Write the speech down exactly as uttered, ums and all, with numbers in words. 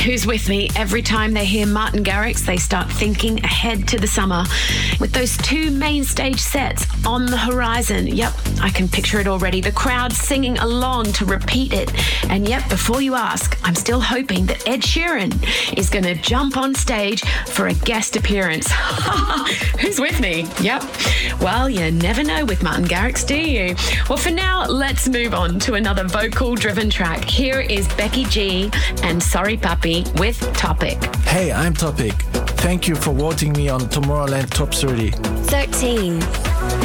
Who's with me? Every time they hear Martin Garrix, they start thinking ahead to the summer. With those two main stage sets on the horizon, yep, I can picture it already. The crowd singing along to repeat it. And yep, before you ask, I'm still hoping that Ed Sheeran is going to jump on stage for a guest appearance. Who's with me? Yep. Well, you never know with Martin Garrix, do you? Well, for now, let's move on to another vocal-driven track. Here is Becky G and Sorry Puppy with Topic. Hey, I'm Topic. Thank you for voting me on Tomorrowland Top thirty. thirteen.